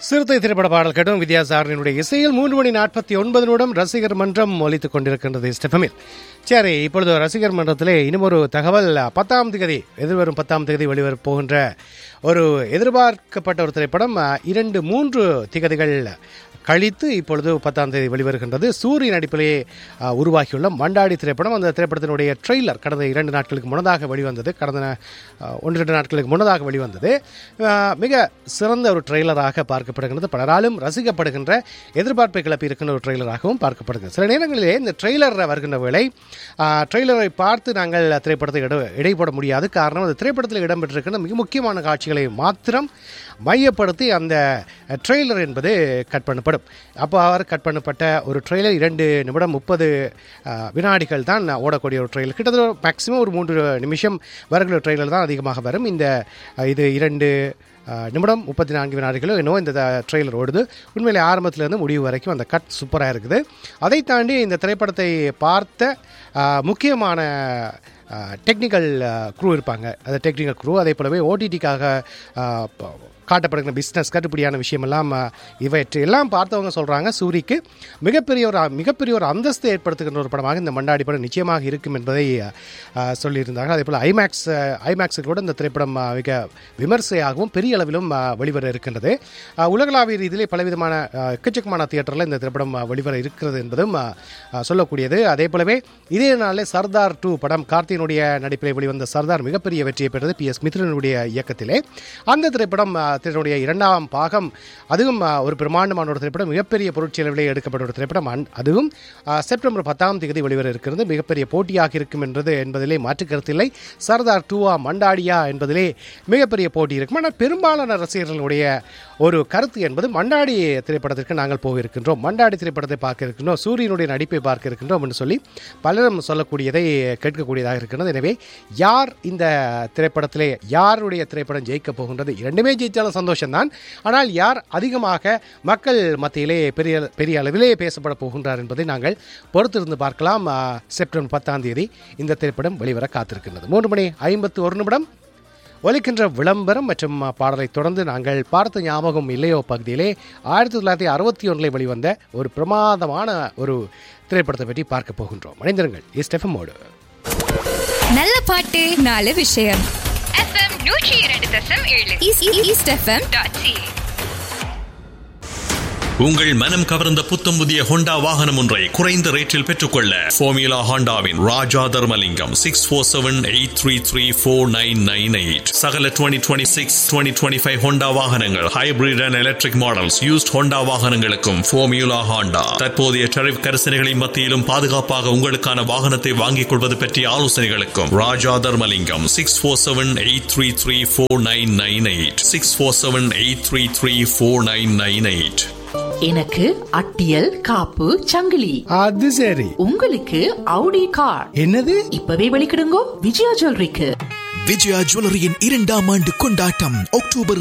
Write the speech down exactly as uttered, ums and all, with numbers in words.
சிறுத்தை திரைப்பட பாடல் கேட்டும் வித்யாசாரனுடைய இசையில் மூன்று மணி நாற்பத்தி ஒன்பது நிமிடம் ரசிகர் மன்றம் ஒலித்துக் கொண்டிருக்கின்றது ஸ்டெஃபமில். சரி, இப்பொழுது ரசிகர் மன்றத்திலே இன்னும் ஒரு தகவல். பத்தாம் தேதி எதிர்வரும் பத்தாம் தேதி வெளிவரப் போகின்ற ஒரு எதிர்பார்க்கப்பட்ட ஒரு திரைப்படம் இரண்டு மூன்று திகதிகள் கழித்து இப்பொழுது பத்தாம் தேதி வெளிவருகின்றது. சூரிய நடிப்பிலே உருவாகியுள்ள மண்டாடி திரைப்படம். அந்த திரைப்படத்தினுடைய ட்ரெய்லர் கடந்த இரண்டு நாட்களுக்கு முன்னதாக வெளிவந்தது. கடந்த ஒன்று ரெண்டு நாட்களுக்கு முன்னதாக வெளிவந்தது. மிக சிறந்த ஒரு ட்ரெய்லராக பார்க்கப்படுகின்றது. பலராலும் ரசிக்கப்படுகின்ற எதிர்பார்ப்பை கிளப்பி இருக்கின்ற ஒரு ட்ரெய்லராகவும் பார்க்கப்படுகிறது. சில நேரங்களிலே இந்த ட்ரெய்லர் வருகின்ற வேளை ட்ரெய்லரை பார்த்து நாங்கள் திரைப்படத்தை இட இடைப்பட முடியாது. காரணம், அந்த திரைப்படத்தில் இடம்பெற்றிருக்கின்ற மிக முக்கியமான காட்சிகளை மாத்திரம் மையப்படுத்தி அந்த ட்ரெய்லர் என்பது கட் பண்ணப்படும். அப்போ அவர் கட் பண்ணப்பட்ட ஒரு ட்ரெய்லர் இரண்டு நிமிடம் முப்பது வினாடிகள் தான் ஓடக்கூடிய ஒரு ட்ரெய்லர். கிட்டத்தட்ட மேக்ஸிமம் ஒரு மூன்று நிமிஷம் வருகிற ட்ரெய்லர் தான் அதிகமாக வரும். இந்த இது இரண்டு நிமிடம் முப்பத்தி நான்கு வினாடிகளோ என்னவோ இந்த ட்ரெய்லர் ஓடுது. உண்மையிலே ஆரம்பத்திலேருந்து முடிவு வரைக்கும் அந்த கட் சூப்பராக இருக்குது. அதை தாண்டி இந்த திரைப்படத்தை பார்த்த முக்கியமான டெக்னிக்கல் க்ரூ இருப்பாங்க. அந்த டெக்னிக்கல் க்ரூ அதே போலவே ஓடிடிக்காக காட்டப்படுகிற பிஸ்னஸ் கட்டுப்படியான விஷயமெல்லாம் இவற்றை எல்லாம் பார்த்தவங்க சொல்கிறாங்க சூரிக்கு மிகப்பெரிய ஒரு மிகப்பெரிய ஒரு அந்தஸ்து ஏற்படுத்துகின்ற ஒரு படமாக இந்த மண்டாடி படம் நிச்சயமாக இருக்கும் என்பதை சொல்லியிருந்தாங்க. அதே போல் ஐமேக்ஸ் ஐமேக்ஸில் கூட இந்த திரைப்படம் மிக விமர்சையாகவும் பெரிய அளவிலும் வெளிவர இருக்கின்றது. உலகளாவிய ரீதியிலே பலவிதமான எக்கச்சக்கமான தியேட்டரில் இந்த திரைப்படம் வெளிவர இருக்கிறது என்பதும் சொல்லக்கூடியது. அதே போலவே இதே நாளில் சர்தார் டூ படம் கார்த்தியினுடைய நடிப்பில் வெளிவந்த சர்தார் மிகப்பெரிய வெற்றியை பெற்றது பி எஸ் மித்ரனுடைய இயக்கத்திலே. அந்த திரைப்படம் திரைப்படத்தினுடைய இரண்டாம் பாகம், அதுவும் ஒரு பிரமாண்டமான ஒரு திரைப்படம், மிகப்பெரிய பொருட்செலவிலே எடுக்கப்பட்ட ஒரு திரைப்படம். அதுவும் செப்டம்பர் பத்தாம் தேதி வெளிவர இருக்கிறது. மிகப்பெரிய போட்டியாக இருக்கும் என்றது என்பதிலே மாற்று கருத்தில்லை. சர்தார் டூவா மண்டாடியா என்பதிலே மிகப்பெரிய போட்டி இருக்கும். ஆனால் பெரும்பாலான ரசிகர்களுடைய ஒரு கருத்து என்பது மண்டாடி திரைப்படத்திற்கு நாங்கள் போக இருக்கின்றோம், மண்டாடி திரைப்படத்தை பார்க்க இருக்கின்றோம், சூரியனுடைய நடிப்பை பார்க்க இருக்கின்றோம் என்று சொல்லி பலரும் சொல்லக்கூடியதை கேட்கக்கூடியதாக இருக்கின்றது. எனவே யார் இந்த திரைப்படத்திலே யாருடைய திரைப்படம் ஜெயிக்க போகின்றது? இரண்டுமே ஜெயித்தாலும் சந்தோஷம்தான். ஆனால் யார் அதிகமாக மக்கள் மத்தியிலே பெரிய பெரிய அளவிலே பேசப்பட போகின்றார் என்பதை நாங்கள் பொறுத்திருந்து பார்க்கலாம். செப்டம்பர் பத்தாம் தேதி இந்த திரைப்படம் வெளிவர காத்திருக்கின்றது. மூன்று மணி ஐம்பத்தி ஒரு நிமிடம் ஒலிக்கின்ற விளம்பரம் மற்றும் பாடலை தொடர்ந்து நாங்கள் பார்த்த ஞாபகம் இல்லையோ பகுதியிலே ஆயிரத்தி தொள்ளாயிரத்தி அறுபத்தி ஒன்றில் வெளிவந்த ஒரு பிரமாதமான ஒரு திரைப்படத்தை பற்றி பார்க்க போகின்றோம். மனிதர்கள் இஸ்டெஃபமோடு நல்ல பாட்டு நாலு விஷயம் எஃப்எம் நூற்றி இரண்டு தசம் ஏழு ஈஸ்ட்எஃப்எம் டாட் சி. உங்கள் மனம் கவர்ந்த புத்தம் புதிய ஹோண்டா வாகனம் ஒன்றை குறைந்த ரேட்டில் பெற்றுக்கொள்ள ஃபார்முலா ஹோண்டாவின் ராஜா Dharmalingam six four seven eight three three four nine nine eight. சகல twenty twenty six twenty twenty five Honda வாகனங்கள், hybrid and electric models, used Honda வாகனங்களுக்கும் ஃபார்முலா ஹோண்டா. தற்போதைய டரிஃப் கரிசனைகளின் மத்தியிலும் பாதுகாப்பாக உங்களுக்கான வாகனத்தை வாங்கிக் கொள்வது பற்றிய ஆலோசனைகளுக்கும் ராஜா Dharmalingam six four seven eight three three four nine nine eight six four seven eight three three four nine nine eight. எனக்கு அட்டியல் காப்பு சங்கிலி. அது சரி. உங்களுக்கு அவுடி கார். என்னது? இப்பவே வெளிக்கிடுங்கோ விஜயா ஜுவல்லரிக்கு. விஜயா ஜுவல்லரியின் இரண்டாம் ஆண்டு கொண்டாட்டம் அக்டோபர்